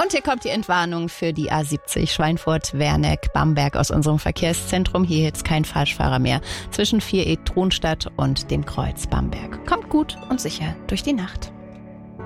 Und hier kommt die Entwarnung für die A70 Schweinfurt-Werneck-Bamberg aus unserem Verkehrszentrum. Hier jetzt kein Falschfahrer mehr zwischen 4E Tronstadt und dem Kreuz Bamberg. Kommt gut und sicher durch die Nacht.